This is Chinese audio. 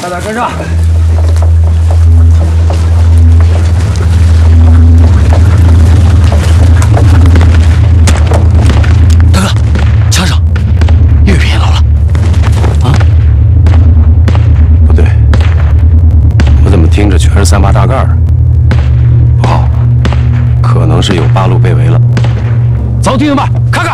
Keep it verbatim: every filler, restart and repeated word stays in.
快点跟上！ 大哥，枪声，越偏老了。啊？ 不对，我怎么听着全是三八大盖儿？不好，可能是有八路被围了。走，弟兄们，看看。